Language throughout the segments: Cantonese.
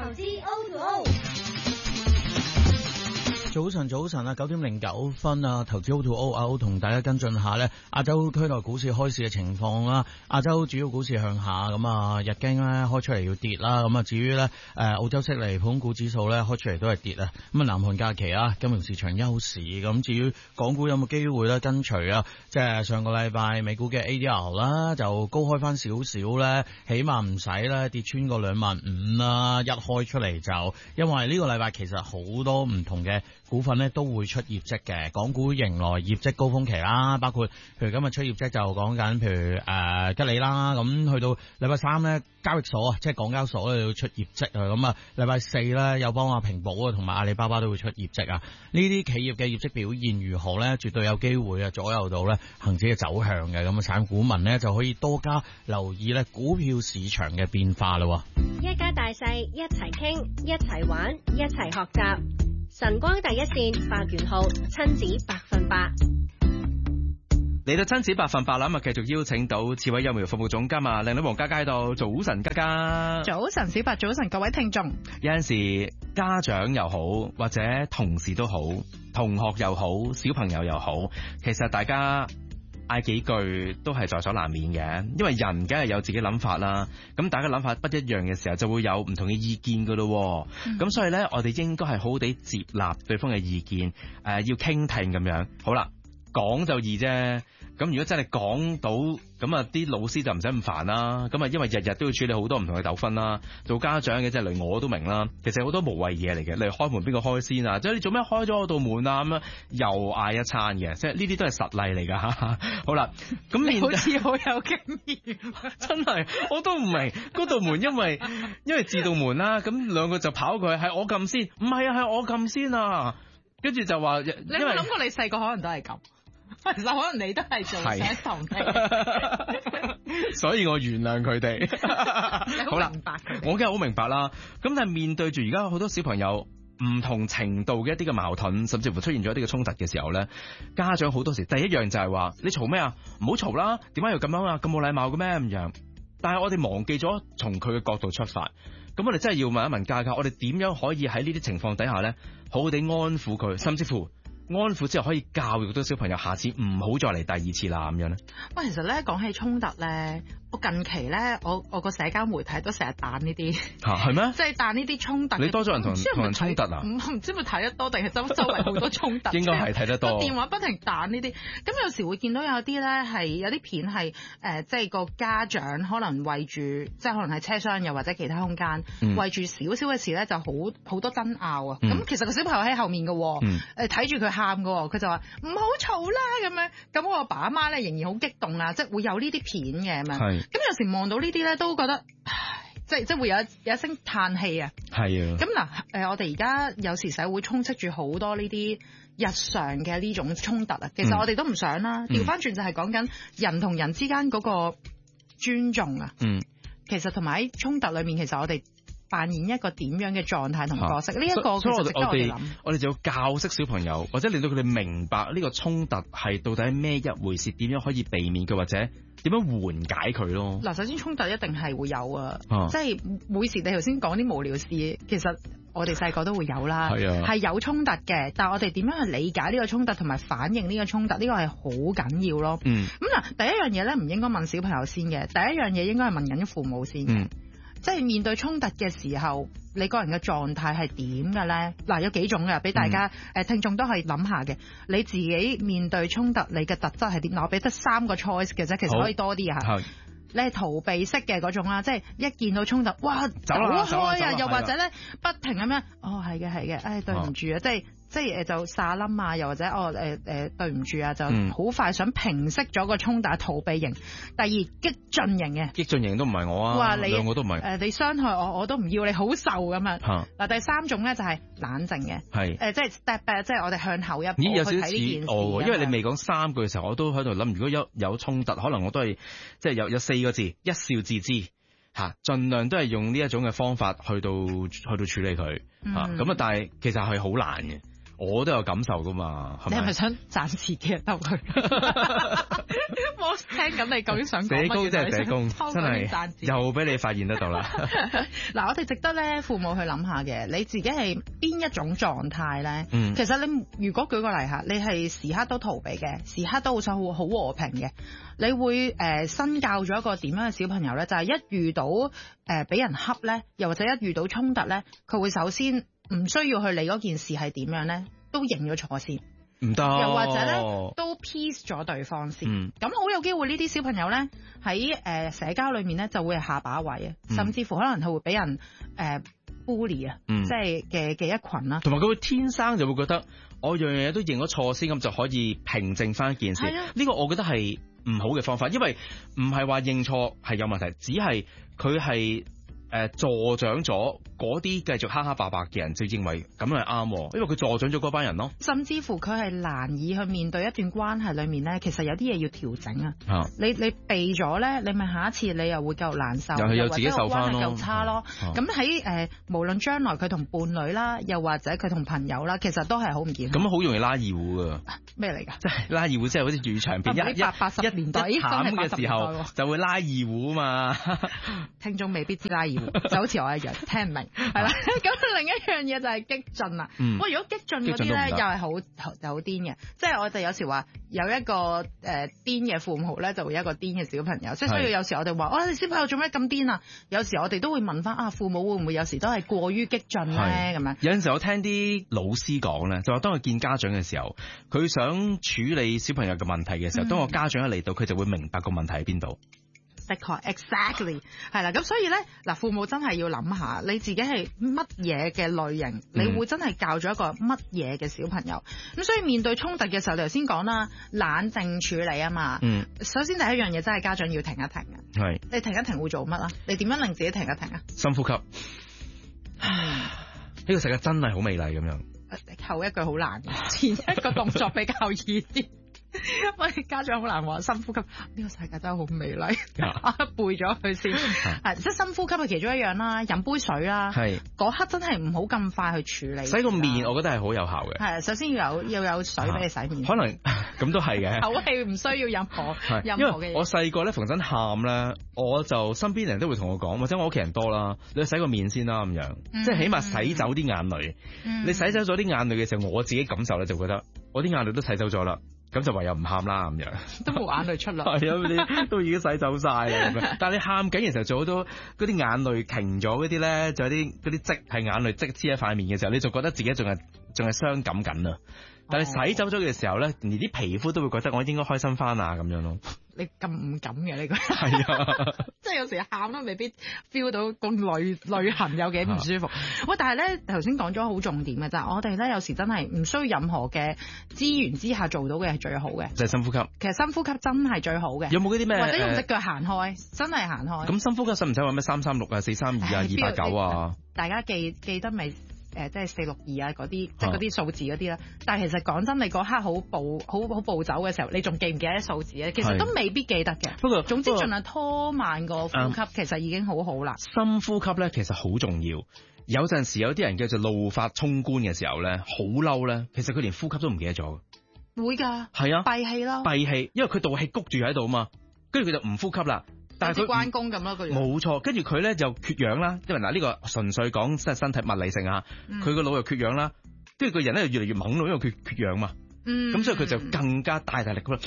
資 O2O。 早晨啊，9:09啊，投資 O2O 同大家跟進下咧亞洲區內股市開市嘅情況啦。亞洲主要股市向下，咁啊日經咧開出嚟要跌啦，咁啊至於咧澳洲悉尼普通股指數咧開出嚟都係跌啊。咁啊南韓假期啊，金融市場休市，咁至於港股有冇機會咧跟隨啊？即係上個禮拜美股嘅 ADR 啦，就高開翻少少咧，起碼唔使咧跌穿個25,000啦。一開出嚟就因為呢個禮拜其實好多唔同嘅股份咧都會出業績嘅，港股迎來業績高峰期啦，包括譬如今日出業績就講緊，譬如吉利啦，咁去到禮拜3咧交易所啊，即係港交所咧要出業績啊，咁啊禮拜4咧友邦啊、平保啊同埋阿里巴巴都會出業績啊，呢啲企業嘅業績表現如何咧，絕對有機會啊左右到咧恒指嘅走向嘅，咁啊散股民咧就可以多加留意咧股票市場嘅變化啦。 一家大細一齊傾，一齊玩，一齊學習。晨光第一線8元號親子100%。 嚟到親子100%啦，咁啊繼續邀請到智慧幼苗服務總監啊，靚女黃嘉嘉喺度。早晨，嘉嘉。 早晨，小白。早晨，各位聽眾。 有陣時家長又好，或者同事都好，同學又好，小朋友又好，其實大家嗌幾句都係在所難免嘅，因為人梗係有自己諗法啦。咁大家諗法不一樣嘅時候，就會有唔同嘅意見噶咯。咁所以呢，我哋應該係好好地接納對方嘅意見，要傾聽咁樣。好啦，講就易啫。咁如果真係講到咁啊，啲老師就唔使咁煩啦。咁啊，因為日日都要處理好多唔同嘅糾紛啦。做家長嘅即係例如我都明啦，其實好多無謂嘢嚟嘅。例如開門邊個開先啊？即係你做咩開咗我道門啊？咁樣又嗌一餐嘅，即係呢啲都係實例嚟噶吓。好啦，咁你好似好有經驗， 真係我都唔明嗰道門，因為自動門啦，咁兩個就跑過去，係我撳先，唔係啊，係我撳先啊。跟住就話， 你有冇諗過你細個可能都係咁？其實可能你都係做寫同聽， 所以我原諒佢哋。好啦， 明白我梗係好明白啦。咁但係面對住而家好多小朋友唔同程度嘅一啲嘅矛盾，甚至乎出現咗一啲嘅衝突嘅時候咧，家長好多時第一樣就係話：你嘈咩啊？唔好嘈啦！點解要咁樣啊？咁冇禮貌嘅咩咁樣？但係我哋忘記咗從佢嘅角度出發。咁我哋真係要問一問嘉嘉，我哋點樣可以喺呢啲情況底下咧，好好地安撫佢，甚至乎安撫之後可以教育到小朋友，下次唔好再嚟第二次啦咁樣咧。 喂，其實咧講起衝突咧，我近期咧我個社交媒體都成日彈呢啲嚇係咩？ 即係彈呢啲衝突。 你多咗人同人衝突啊？ 唔知咪睇得多定係周圍好多衝突？ 應該係睇得多。 電話不停彈呢啲，咁有時會見到有啲咧係有啲片係即係個家長可能為住即係可能係車廂又或者其他空間，為住少少嘅事咧就好多爭拗啊！咁其實個小朋友喺後面嘅，睇住佢喊嘅，佢就話唔好嘈啦咁樣。咁我阿爸阿媽咧仍然好激動啊，即係會有呢啲片嘅咁樣。咁有時望到呢啲咧，都覺得即係會有一聲嘆氣啊。係啊。咁嗱，我哋而家有時社會充斥住好多呢啲日常嘅呢種衝突啊。其實我哋都唔想啦。調翻轉就係講緊人同人之間嗰個尊重啊。其實同埋喺衝突裏面，其實我哋扮演一個點樣嘅狀態同角色？呢一個其實值得我哋諗。我哋就要教識小朋友，或者令到佢哋明白呢個衝突係到底係咩一回事，點樣可以避免佢，或者點樣緩解佢咯。嗱，首先衝突一定係會有啊，即係每時你頭先講啲無聊事，其實我哋細個都會有啦，係有衝突嘅。但係我哋點樣去理解呢個衝突同埋反應呢個衝突？呢個係好緊要咯。咁嗱，第一樣嘢咧唔應該問小朋友先嘅，第一樣嘢應該係問緊父母先嘅。即係面對衝突嘅時候，你個人嘅狀態係點嘅咧？嗱，有幾種嘅，俾大家聽眾都可以諗下嘅。你自己面對衝突，你嘅特質係點？嗱，我俾得3個 choice 嘅啫，其實可以多啲啊。你係逃避式嘅嗰種啦，即係一見到衝突，哇，走開啊！又或者咧，不停咁樣，係嘅，唉，對唔住啊，即係就撒冧啊，又或者對唔住啊，就好快想平息咗個衝突，逃避型。第二，激進型嘅，激進型都唔係我啊，話你兩個都唔係。你傷害我都唔要你好受咁樣。嗱，第3種咧就係冷靜嘅，係即係 step back，即係我哋向後一步去睇呢件事。因為你未講3句嘅時候，我都喺度諗，如果有衝突，可能我都係即係有4個字，一笑置之。盡量都係用呢一種嘅方法去到處理佢。咁但係其實係好難嘅。 我都有感受噶嘛，係咪？ 你係咪想賺自己嘅兜佢？我聽緊你究竟想講乜嘢？ 社工真係社工，真係又俾你發現得到啦。 嗱，我哋值得咧父母去諗下嘅，你自己係邊一種狀態咧？其實你如果舉個例下，你係時刻都逃避嘅，時刻都好想好和平嘅，你會新教咗一個點樣嘅小朋友咧？就係一遇到俾人恰咧，又或者一遇到衝突咧，佢會首先唔需要去理嗰件事係點樣咧，都認咗錯先。 唔得， 又或者咧都 peace 咗對方先，咁好有機會呢啲小朋友咧喺社交裏面咧就會係下把位啊，甚至乎可能係會俾人bully 啊，即係嘅一群啦。 同埋佢會天生就會覺得我樣嘢都認咗錯先，咁就可以平靜翻一件事。呢個我覺得係唔好嘅方法，因為唔係話認錯係有問題，只係佢係助長咗嗰啲繼續蝦蝦霸霸嘅人，就認為咁係啱，因為佢助長咗嗰班人咯。 甚至乎佢係難以去面對一段關係裏面咧，其實有啲嘢要調整啊。你避咗咧，你咪下一次你又會夠難受， 又自己受翻咯， 夠差咯。咁喺無論將來佢同伴侶啦，又或者佢同朋友啦，其實都係好唔健康。 咁好容易拉二胡噶。咩嚟㗎？ 即係拉二胡，即係好似粵語長片 80年代一慘嘅時候就會拉二胡啊嘛。 聽眾未必知拉二胡。就好似我一樣聽唔明，係啦。咁另一樣嘢就係激進啦。喂，如果激進嗰啲咧，又係好癲嘅。即係我哋有時話有一個癲嘅父母咧，就會有一個癲嘅小朋友。即係所以有時我哋話，你小朋友做咩咁癲啊？有時我哋都會問翻父母會唔會有時都係過於激進咧？咁樣有陣時我聽啲老師講咧，就話當佢見家長嘅時候，佢想處理小朋友嘅問題嘅時候，當個家長一嚟到，佢就會明白個問題喺邊度。 的確 exactly 係啦，咁所以咧嗱，父母真係要諗下你自己係乜嘢嘅類型，你會真係教咗一個乜嘢嘅小朋友。咁所以面對衝突嘅時候，你頭先講啦，冷靜處理啊嘛。首先第一樣嘢真係家長要停一停嘅。係。你停一停會做乜啊？你點樣令自己停一停啊？ 深呼吸。呢個世界真係好美麗咁樣。 後一句好難，前一個動作比較易啲。喂，家長好難話深呼吸，呢個世界真係好美麗，背咗佢先。係即係深呼吸係其中一樣啦，飲杯水啦。係嗰刻真係唔好咁快去處理。 洗個面，我覺得係好有效嘅。係首先要有水俾你洗面。 可能咁都係嘅。口氣唔需要任何嘅嘢。 因為我細個咧逢親喊咧，我就身邊人都會同我講，或者我屋企人多啦，你洗個面先啦咁樣，即係起碼洗走啲眼淚。你洗走咗啲眼淚嘅時候，我自己感受咧就覺得我啲眼淚都洗走咗啦。咁就唯有唔喊啦咁樣， 都冇眼淚出啦。 係啊，你都已經洗走晒啦咁樣。但係你喊緊嘅時候，做好多嗰啲眼淚停咗嗰啲咧，就有啲嗰啲積係眼淚積黐喺塊面嘅時候，你就覺得自己仲係傷感緊啊。但係洗走咗嘅時候咧，連啲皮膚都會覺得我應該開心翻啊咁樣咯。 你咁唔敢嘅呢個？ 係啊， 即係有時喊都未必 feel 到個淚痕有幾唔舒服。喂，但係咧頭先講咗好重點嘅就係我哋咧有時真係唔需要任何嘅資源之下做到嘅係最好嘅。 就係深呼吸。其實深呼吸真係最好嘅。 有冇嗰啲咩？ 或者用隻腳行開，真係行開。 咁深呼吸使唔使話咩336啊、432啊、289啊？ 大家記得未？即係462啊嗰啲，即係嗰啲數字嗰啲啦。但係其實講真，你嗰刻好暴走嘅時候，你仲記唔記得啲數字咧？其實都未必記得嘅。不過總之盡量拖慢個呼吸，其實已經好好啦。 深呼吸咧，其實好重要。有陣時有啲人叫做怒髮衝冠嘅時候咧，好嬲咧，其實佢連呼吸都唔記得咗。 會㗎。係啊。閉氣咯。閉氣， 因為佢道氣谷住喺度啊嘛，跟住佢就唔呼吸啦。但係佢關公咁咯，佢冇錯，跟住佢咧就缺氧啦，因為嗱呢個純粹講即係身體物理性啊，佢個腦又缺氧啦，跟住個人咧就越嚟越猛咯，因為缺氧嘛，咁所以佢就更加大力咁啦。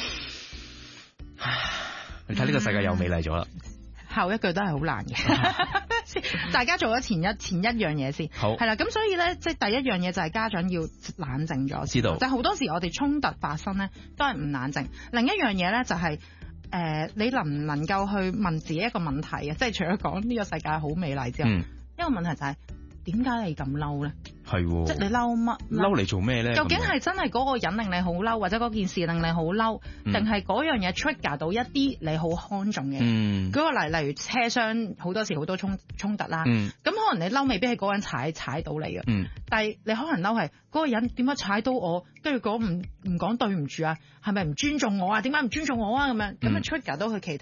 你睇呢個世界又美麗咗啦。 後一句都係好難嘅，大家做咗前一樣嘢先，好係啦，咁所以咧即係第一樣嘢就係家長要冷靜咗，知道，就好多時我哋衝突發生咧都係唔冷靜。另一樣嘢咧就係。你能唔能夠去問自己一個問題啊？即係除咗講呢個世界好美麗之後，一個問題就係點解你咁嬲咧？係喎，即係你嬲乜？ 嬲嚟做咩咧？ 究竟係真係嗰個人令你好嬲，或者嗰件事令你好嬲，定係嗰樣嘢 trigger 到一啲你好看重嘅？舉個例如車廂好多時好多衝突啦，咁可能你嬲未必係嗰個人踩到你嘅，但係你可能嬲係嗰個人點解踩到我，跟住講唔講對唔住啊？係咪唔尊重我啊？點解唔尊重我啊？咁樣 trigger 到佢其他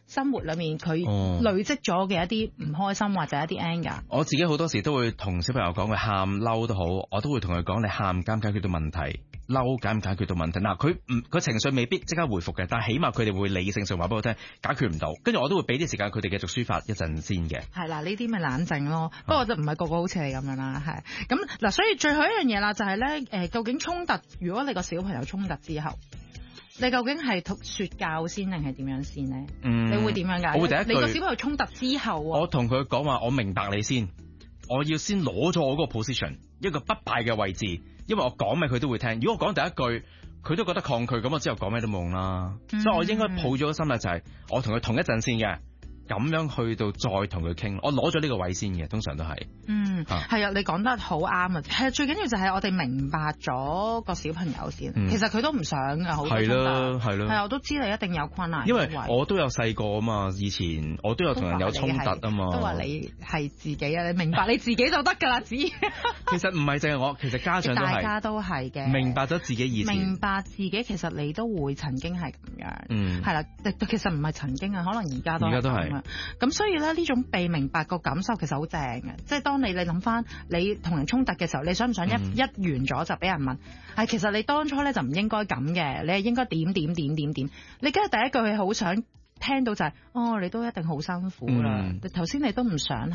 生活裏面佢累積咗嘅一啲唔開心或者一啲 anger。 我自己好多時都會同小朋友講，佢喊嬲都好，我都會同佢講，你喊解唔解決到問題，嬲解唔解決到問題。嗱，佢情緒未必即刻回復嘅，但係起碼佢哋會理性上話俾我聽解決唔到，跟住我都會俾啲時間佢哋繼續抒發一陣先嘅。 係啦，呢啲咪冷靜咯。不過就唔係個個好似你咁樣啦，係咁嗱。所以最後一樣嘢啦，就係咧究竟衝突，如果你個小朋友衝突之後，你究竟係説教先定係點樣先咧？你會點樣㗎？ 我會第一句， 你個小朋友衝突之後， 我同佢講話，我明白你先，我要先攞咗我嗰個 position， 一個不敗嘅位置，因為我講咩佢都會聽。如果我講第一句佢都覺得抗拒，咁我之後講咩都冇用啦。所以我應該抱咗個心態就係我同佢同一陣線嘅。咁樣去到再同佢傾，我攞咗呢個位先嘅，通常都係。 係啊，你講得好啱啊！係最緊要就係我哋明白咗個小朋友先。其實佢都唔想㗎，好多衝突。係咯。係我都知你一定有困難。 因為我都有細個啊嘛，以前我都有同人有衝突啊嘛。 都話你係自己啊！你明白你自己就得㗎啦，其實唔係淨係我，其實家長都係。 大家都係嘅。 明白咗自己以前。 明白自己，其實你都會曾經係咁樣。係啦，其實唔係曾經啊，可能而家都係。咁所以咧，呢種被明白個感受其實好正嘅，即係當你諗翻你同人衝突嘅時候，你想唔想一完咗就俾人問？其實你當初咧就唔應該咁嘅，你係應該點？你梗係第一句係好想聽到就係，你都一定好辛苦啦。頭先你都唔想。